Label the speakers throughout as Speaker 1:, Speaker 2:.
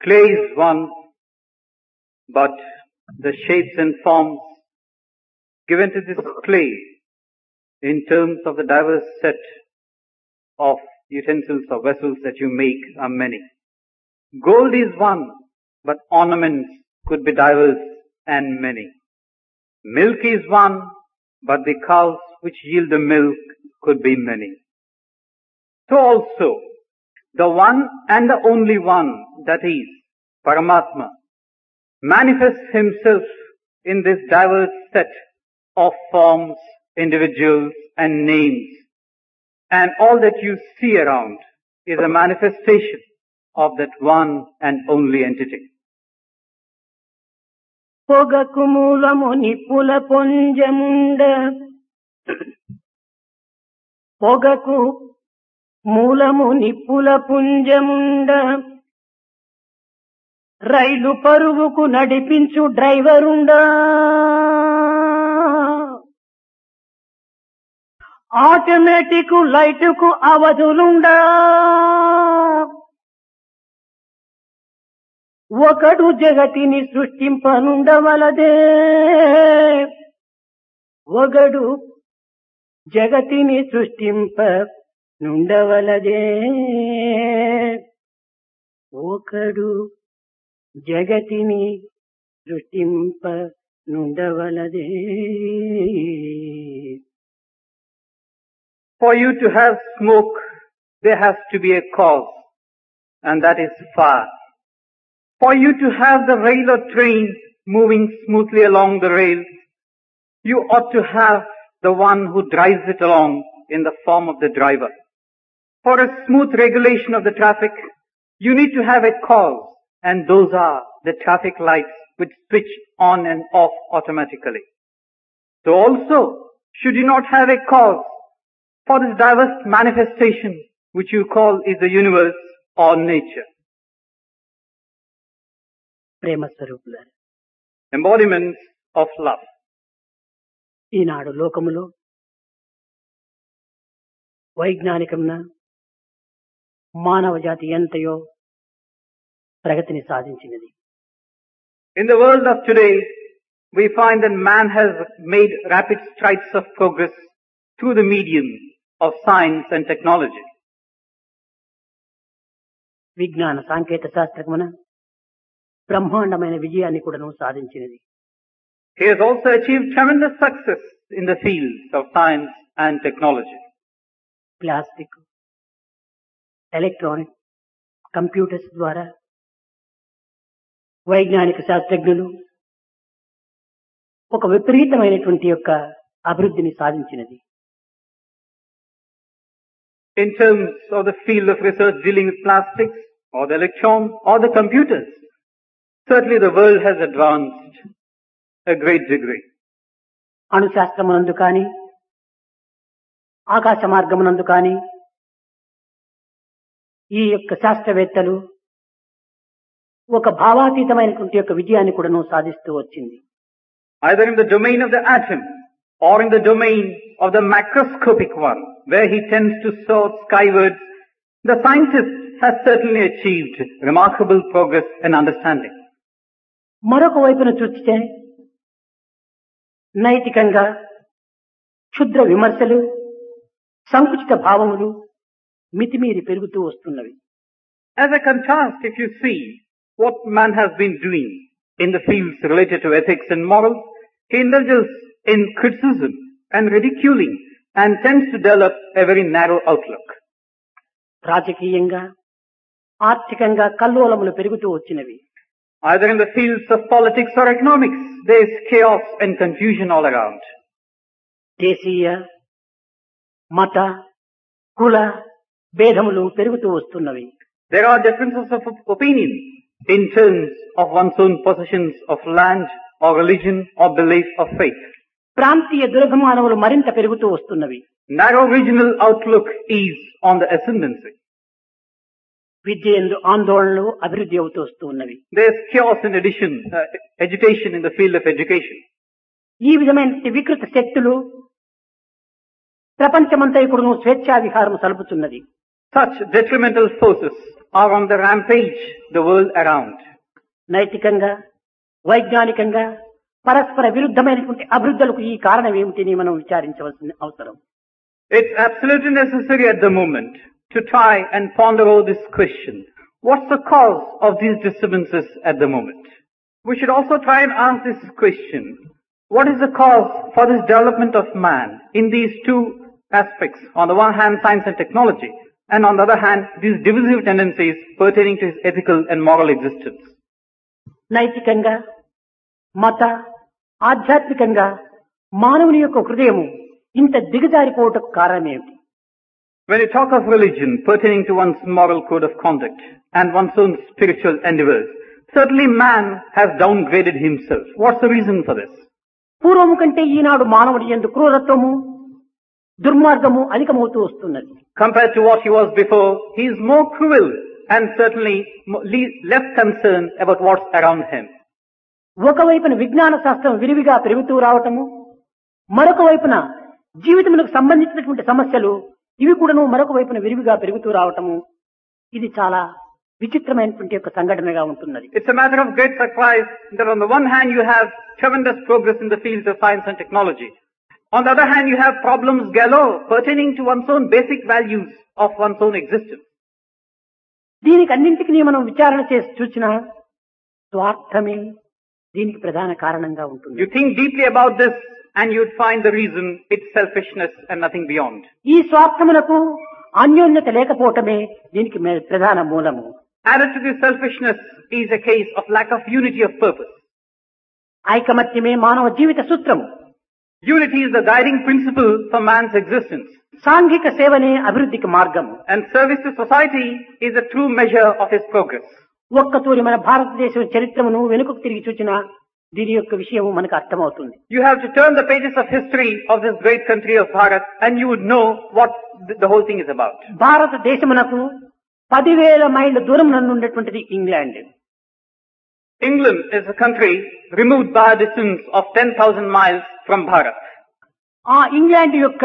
Speaker 1: Clay is one, but the shapes and forms given to this clay in terms of the diverse set of utensils or vessels that you make are many. Gold is one, but ornaments could be diverse and many. Milk is one, but the cows which yield the milk could be many. So also, the one and the only one, that is, Paramatma, manifests himself in this diverse set of forms, individuals and names. And all that you see around is a manifestation of that one and only entity.
Speaker 2: పొగకు మూలము నిప్పుల పొంజముండ పొగకు మూలము నిప్పుల పుంజముండ రైలు పరువుకు నడిపించు డ్రైవరుండా automatic లైటుకు అవధులుండా ఒకడు జగతిని సృష్టింపనుండవలదే ఒకడు జగతిని సృష్టింప నుండవలదే ఒకడు జగతిని సృష్టింప నుండవలదే.
Speaker 1: For you to have smoke, there has to be a cause, and that is fire. For you to have the rail or train moving smoothly along the rails, you ought to have the one who drives it along in the form of the driver. For a smooth regulation of the traffic, you need to have a cause, and those are the traffic lights which switch on and off automatically. So also, should you not have a cause for this diverse manifestation which you call is the universe or nature?
Speaker 2: ప్రేమ స్వరూపులారా,
Speaker 1: Embodiments of love.
Speaker 2: ఈనాడు లోకములో వైజ్ఞానికమున మానవ జాతి ఎంతయో ప్రగతిని సాధించినది.
Speaker 1: In the world of today, we find that man has made rapid strides of progress through the medium of science and technology.
Speaker 2: విజ్ఞాన సాంకేత శాస్త్రమున బ్రహ్మాండమైన విజయాన్ని కూడాను సాధించినది.
Speaker 1: He has also achieved tremendous success in the fields of science and technology.
Speaker 2: Plastic, electronic, computers ద్వారా వైజ్ఞానిక శాస్త్రజ్ఞులు ఒక విపరీతమైనటువంటి యొక్క అభివృద్ధిని సాధించినది.
Speaker 1: In terms of the field of research dealing with plastics or the electron or the computers, certainly the world has advanced a great degree.
Speaker 2: అణుశాస్త్రమునందు కానీ ఆకాశ మార్గమునందు కానీ ఈ యొక్క శాస్త్రవేత్తలు ఒక భావాతీతమైనటువంటి యొక్క విజయాన్ని కూడాను సాధిస్తూ వచ్చింది.
Speaker 1: Either in the domain of the atom or in the domain of the macroscopic one, where he tends to soar skywards, the scientist has certainly achieved remarkable progress and understanding.
Speaker 2: మరొక వైపున చూస్తే నైతికంగా క్షుద్ర విమర్శలు, సంకుచిత భావములు మితిమీరి పెరుగుతూ వస్తున్నవి.
Speaker 1: As a contrast, if you see what man has been doing in the fields related to ethics and morals, he indulges in criticism and ridiculing and tends to develop a very narrow outlook.
Speaker 2: రాజకీయంగా, ఆర్థికంగా కల్లోలములు పెరుగుతూ వచ్చినవి.
Speaker 1: Either in the fields of politics or economics, there is chaos and confusion all around.
Speaker 2: దేశీయ, మత, కుల భేదములు పెరుగుతూ వస్తున్నవి.
Speaker 1: There are differences of opinion in terms of one's own possessions of land or religion or belief or faith.
Speaker 2: ప్రాంతీయ దురభిమానములు మరింత పెరుగుతూ వస్తున్నవి.
Speaker 1: Narrow regional outlook is on the ascendancy.
Speaker 2: విద్య యందు ఆందోళనలు అభివృద్ధి అవుతూ వస్తూ ఉన్నవి.
Speaker 1: There is chaos in addition, agitation in the field of education.
Speaker 2: ఈ విధమైన వికృత శక్తులు ప్రపంచమంతా ఇప్పుడు స్వేచ్ఛా విహారం సలుపుతున్నది.
Speaker 1: Such detrimental forces are on the rampage the world around.
Speaker 2: నైతికంగా వైజ్ఞానికంగా పరస్పర విరుద్ధమైనటువంటి అభివృద్ధులకు ఈ కారణం ఏమిటని మనం విచారించవలసిన అవసరం.
Speaker 1: It's absolutely necessary at the moment to try and ponder over this question. What's the cause of these disturbances at the moment? We should also try and ask this question. What is the cause for this development of man in these two aspects? On the one hand, science and technology, and on the other hand, these divisive tendencies pertaining to his ethical and moral existence.
Speaker 2: నైతికంగా మత ఆధ్యాత్మికంగా మానవుని యొక్క హృదయము ఇంత దిగజారిపోవటకు కారణం ఏమిటి?
Speaker 1: When you talk of religion pertaining to one's moral code of conduct and one's own spiritual endeavors, certainly man has downgraded himself. What's the reason for this?
Speaker 2: పూర్వము కంటే ఈనాడు మానవుడి యందు క్రూరత్వము దుర్మార్గము అధికమవుతూ వస్తున్నది.
Speaker 1: Compared to what he was before, he is more cruel and certainly less concerned about what's around him.
Speaker 2: ఒకవైపున విజ్ఞాన శాస్త్రం విరివిగా పెరుగుతూ రావటము, మరొక వైపున జీవితములకు సంబంధించినటువంటి సమస్యలు ఇవి కూడాను మరొక వైపున విరివిగా పెరుగుతూ రావటము, ఇది చాలా విచిత్రమైనటువంటి యొక్క సంఘటనగా ఉంటున్నది.
Speaker 1: It's a matter of great surprise that on the one hand you have tremendous progress in the fields of science and technology. On the other hand you have problems galore pertaining to one's own basic values of one's own existence.
Speaker 2: దీనికి అన్నింటికి మనం విచారణ చేసి చూసినా స్వార్థమే దీనికి ప్రధాన కారణంగా ఉంటుంది.
Speaker 1: You think deeply about this and you'd find the reason it's selfishness and nothing beyond.
Speaker 2: ఈ స్వార్థమునకు అన్యోన్యత లేకపోవటమే దీనికి ప్రధాన మూలము.
Speaker 1: Added to this selfishness is a case of lack of unity of purpose.
Speaker 2: ఐకమత్యమే మానవ జీవిత సూత్రము.
Speaker 1: Unity is the guiding principle for man's existence.
Speaker 2: సాంఘిక సేవనే అభివృద్ధికి మార్గము.
Speaker 1: And service to society is a true measure of his progress.
Speaker 2: ఒక్కతూరి మన భారతదేశం చరిత్రమును వెనుకకు తిరిగి చూచినా దీని యొక్క విషయము మనకు అర్థమవుతుంది.
Speaker 1: You have to turn the pages of history of this great country of Bharat and you would know what the whole thing is about.
Speaker 2: భారతదేశమునకు 10,000 మైళ్ళ దూరం నందు ఉండేటువంటిది England.
Speaker 1: England is a country removed by a distance of 10,000 miles from Bharat.
Speaker 2: ఆ England యొక్క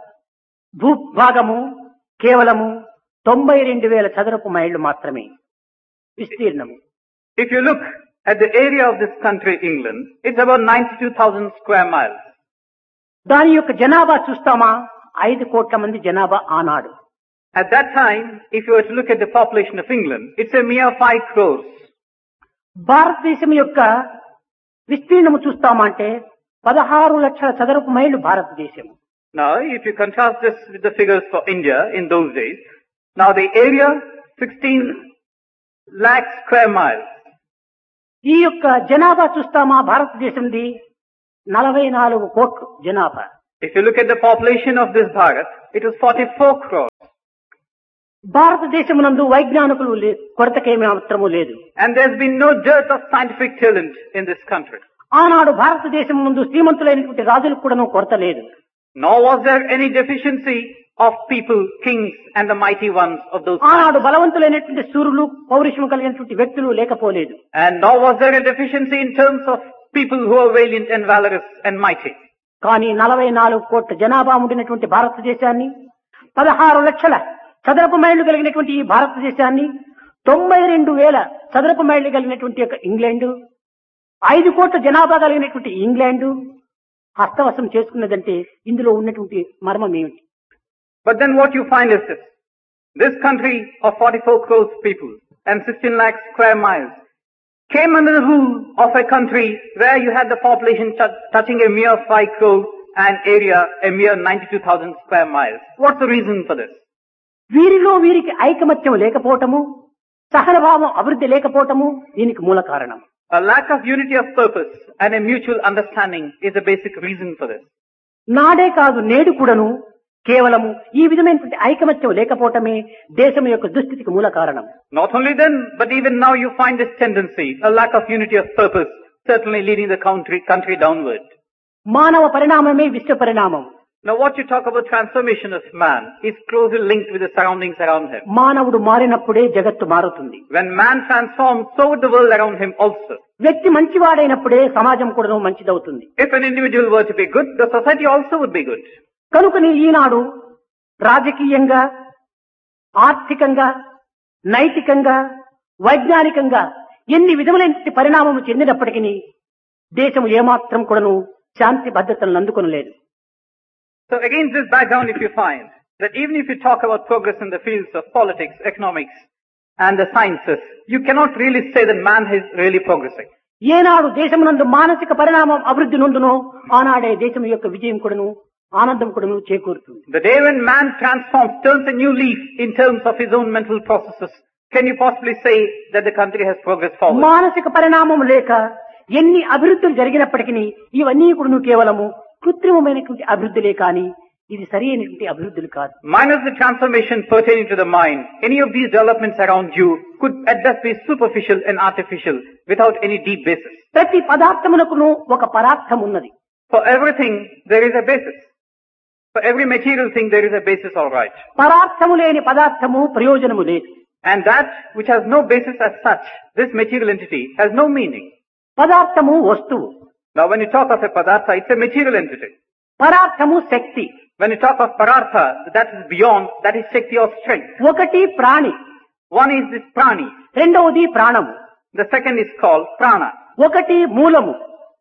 Speaker 2: భూభాగము కేవలము 92,000 చదరపు మైళ్ళు మాత్రమే విస్తీర్ణము.
Speaker 1: If you look at the area of this country, England, it's about 92,000 square miles.
Speaker 2: దాని యొక్క జనాభా చూస్తామా 5 కోట్ల మంది జనాభా ఆనాడు.
Speaker 1: At that time, if you were to look at the population of England, it's a mere 5 crores.
Speaker 2: భారతదేశం యొక్క విస్తీర్ణము చూస్తామంటే 16 లక్షల చదరపు మైళ్ళు భారతదేశం.
Speaker 1: Now, if you contrast this with the figures for India in those days, now the area 16 lakh square miles.
Speaker 2: ఈ యొక్క జనాభా చూస్తామా భారతదేశంది 44 కోట్లు జనాభా.
Speaker 1: If you look at the population of this Bharat, it was 44 crores.
Speaker 2: భారతదేశమునందు వైజ్ఞానికులు కొరతకేమీ మాత్రము లేదు.
Speaker 1: And there's been no dearth of scientific talent in this country.
Speaker 2: ఆనాడు భారతదేశం ముందు శ్రీమంతులైనటువంటి రాజులకు కూడాను కొరత లేదు.
Speaker 1: Nor was there any deficiency of people, kings and the mighty ones of those
Speaker 2: ఆనాడు
Speaker 1: times.
Speaker 2: బలవంతులైనటువంటి సూరులు పౌరుషము కలిగినటువంటి వ్యక్తులు లేకపోలేదు.
Speaker 1: And nor was there a deficiency in terms of people who are valiant and valorous and mighty.
Speaker 2: కానీ 44 కోట్ల జనాభా ఉండినటువంటి భారతదేశాన్ని 16 లక్షల చదరపు మైళ్ళు కలిగినటువంటి ఈ భారతదేశాన్ని 92,000 చదరపు మైళ్ళు కలిగినటువంటి యొక్క ఇంగ్లాండు 5 కోట్ల జనాభా కలిగినటువంటి ఇంగ్లాండు హస్తవశం చేసుకున్నదంటే ఇందులో ఉన్నటువంటి మర్మం ఏమిటి?
Speaker 1: But then what you find is this. This country of 44 crores people and 16 lakh square miles came under the rule of a country where you had the population touching a mere 5 crores and area a mere 92,000 square miles. What's the reason for this?
Speaker 2: వీరిలో వీరికి ఐకమత్యం లేకపోవటము, సహనభావం అభివృద్ధి లేకపోవటము దీనికి మూల కారణం.
Speaker 1: A lack of unity of purpose and a mutual understanding is a basic reason for this.
Speaker 2: నాడే కాదు నేడు కూడాను కేవలము ఈ విధమైనటువంటి ఐకమత్యం లేకపోవటమే దేశం యొక్క దుస్థితికి మూల కారణం.
Speaker 1: Not only then, but even now you find this tendency, a lack of unity of purpose, certainly leading the country downward.
Speaker 2: మానవ పరిణామమే విశ్వ పరిణామం.
Speaker 1: Now what you talk about transformation of man is closely linked with the surroundings around him.
Speaker 2: మానవుడు మారినప్పుడే జగత్తు మారుతుంది.
Speaker 1: When man transforms, so would the world around him also.
Speaker 2: వ్యక్తి మంచివాడైనప్పుడే సమాజం కూడా మంచిదవుతుంది.
Speaker 1: If an individual were to be good, the society also would be good.
Speaker 2: కనుకని ఈనాడు రాజకీయంగా ఆర్థికంగా నైతికంగా వైజ్ఞానికంగా ఎన్ని విధములైన పరిణామము చెందినప్పటికీ దేశం ఏమాత్రం కూడాను శాంతి భద్రతలను అందుకొనలేదు.
Speaker 1: So against this background, if you find that even if you talk about progress in the fields of politics, economics and the sciences, you cannot really say that man is really progressing.
Speaker 2: ఏనాడు దేశమునందు మానసిక పరిణామం అభివృద్ధి నొందునో ఆనాడే దేశం యొక్క విజయం కూడాను ఆనందం కూడాను చేకూరుతుంది.
Speaker 1: The day when man transforms, turns a new leaf in terms of his own mental processes, can you possibly say that the country has progressed forward?
Speaker 2: మానసిక పరిణామం లేక ఎన్ని అభివృద్ధులు జరిగినప్పటికీ ఇవన్నీ కూడాను కేవలము కృత్రిమమైనటువంటి అభివృద్ధులే కానీ ఇది సరైనటువంటి అభివృద్ధులు కాదు.
Speaker 1: Minus the transformation pertaining to the mind, any of these developments around you could at best be superficial and artificial without any deep basis.
Speaker 2: ప్రతి పదార్థమునకును ఒక పరార్థం ఉన్నది.
Speaker 1: For everything, there is a basis. For every material thing, there is a basis, all right.
Speaker 2: పరార్థము లేని పదార్థము ప్రయోజనము లేదు.
Speaker 1: And that which has no basis as such, this material entity, has no meaning.
Speaker 2: పదార్థము వస్తువు.
Speaker 1: Now when you talk of a padartha, it's a material entity.
Speaker 2: పరార్థము Shakti.
Speaker 1: When you talk of parartha, that is beyond, that is Shakti or strength.
Speaker 2: ఒకటి ప్రాణి.
Speaker 1: One is this prani.
Speaker 2: రెండవది ప్రాణము.
Speaker 1: The second is called prana.
Speaker 2: ఒకటి మూలము.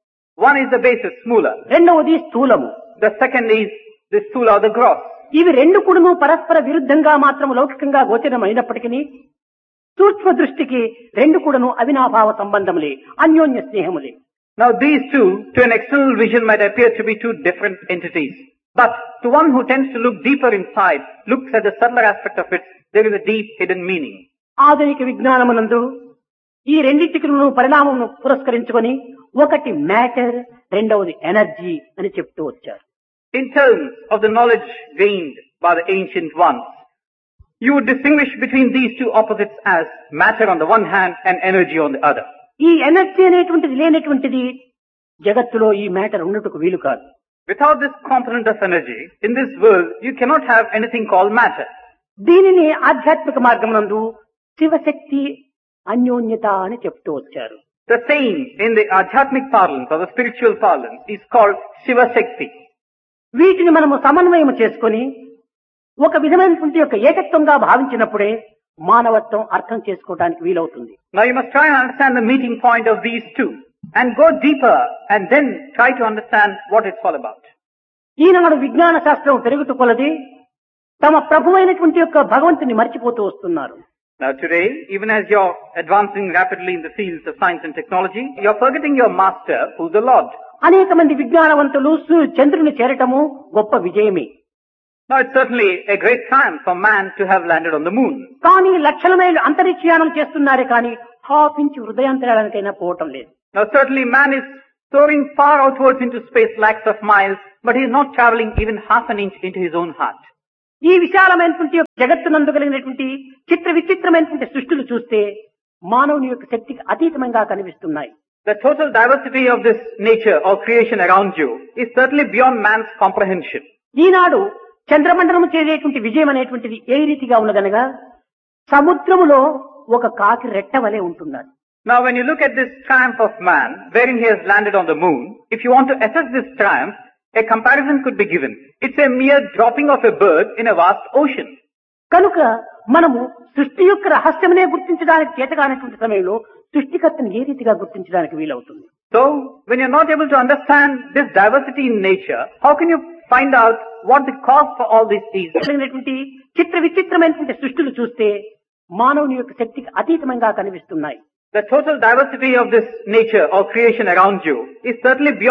Speaker 1: One is the basis, smula.
Speaker 2: రెండవది స్థూలము.
Speaker 1: The second is the sthula or the gross.
Speaker 2: ఇవి రెండు కూడాను పరస్పర విరుద్ధంగా మాత్రం లౌకికంగా గోచరమైనప్పటికీ సూక్ష్మ దృష్టికి రెండు కూడాను అవినాభావ సంబంధములే, అన్యోన్య స్నేహములే.
Speaker 1: Now these two, to an external vision, might appear to be two different entities. But to one who tends to look deeper inside, looks at the subtler aspect of it, there is a deep hidden meaning.
Speaker 2: ఆధునిక విజ్ఞానమునందు ఈ రెండింటికి పరిణామం పురస్కరించుకొని ఒకటి matter, రెండవది energy అని చెప్తూ వచ్చారు.
Speaker 1: In terms of the knowledge gained by the ancient ones, you would distinguish between these two opposites as matter on the one hand and energy on the other.
Speaker 2: ఈ ఎనర్జీ అనేటువంటిది లేనటువంటిది జగత్తులో ఈ matter ఉన్నట్టుకు వీలు కాదు.
Speaker 1: Without this component of energy, in this world, you cannot have anything called matter.
Speaker 2: దీనిని ఆధ్యాత్మిక మార్గమునందు శివశక్తి అన్యోన్యత అని చెప్తూ వచ్చారు.
Speaker 1: The same in the Adhyatmic parlance or the spiritual parlance is called Shiva Shakti.
Speaker 2: వీటిని మనము సమన్వయం చేసుకొని ఒక విధమైనటువంటి యొక్క ఏకత్వంగా భావించినప్పుడే మానవత్వం అర్థం చేసుకోవడానికి వీలవుతుంది.
Speaker 1: Now you must try and understand the meeting point of these two and go deeper and then try to understand what it's all about.
Speaker 2: ఈనాడు విజ్ఞాన శాస్త్రం పెరుగుతూ కొలది తమ ప్రభువైనటువంటి యొక్క భగవంతుని మర్చిపోతూ వస్తున్నారు.
Speaker 1: Now today, even as you're advancing rapidly in the fields of science and technology, you're forgetting your master, who's the Lord.
Speaker 2: అనేక మంది విజ్ఞానవంతులు చంద్రుని చేరటము గొప్ప విజయమే.
Speaker 1: Now it's certainly a great triumph for man to have landed on the moon.
Speaker 2: కానీ లక్షల మైళ్ళు అంతరిక్షయానం చేస్తున్నారే కానీ హాఫ్ ఇంచ్ హృదయాంతరాలకైనా పోవటం లేదు.
Speaker 1: Now certainly man is soaring far outwards into space, lakhs of miles, but he is not traveling even half an inch into his own heart.
Speaker 2: ఈ విశాలమైనటువంటి జగత్తునందు కలిగినటువంటి చిత్ర విచిత్రమైనటువంటి సృష్టిలు చూస్తే మానవుని యొక్క శక్తికి అతీతంగా కనిపిస్తున్నాయి.
Speaker 1: The total diversity of this nature or creation around you is certainly beyond man's comprehension.
Speaker 2: ఈనాడు చంద్రమండలము చేసేటువంటి విజయం అనేటువంటిది ఏ రీతిగా ఉన్నదనగా సముద్రములో ఒక కాకి రెట్ట వలె ఉంటున్నాడు.
Speaker 1: Now when you look at this triumph of man, wherein he has landed on the moon, if you want to assess this triumph, a comparison could be given. It's a mere dropping of a bird in a vast ocean.
Speaker 2: కనుక మనము సృష్టి యొక్క రహస్యమునే గుర్తించడానికి చేతగానటువంటి సమయంలో సృష్టికర్తను ఏ రీతిగా గుర్తించడానికి వీలవుతుంది?
Speaker 1: So when you're not able to understand this diversity in nature, how can you find out what the cause for all this is?
Speaker 2: చిత్ర విచిత్రమైనటువంటి సృష్టిలు చూస్తే మానవుని యొక్క శక్తికి అతీతంగా కనిపిస్తున్నాయి.
Speaker 1: The total diversity of this nature or creation around you is certainly beyond